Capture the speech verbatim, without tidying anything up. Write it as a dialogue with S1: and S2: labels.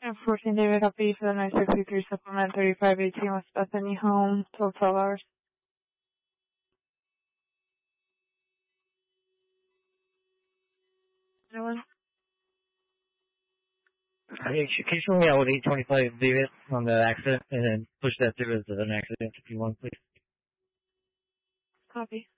S1: fourteen David, I'll be for the nine sixty-three supplement thirty-five eighteen West Bethany home, till twelve hours. Anyone?
S2: Hey, can you show me out with eight twenty-five David on the accident and then push that through as an accident if you want, please?
S1: Copy.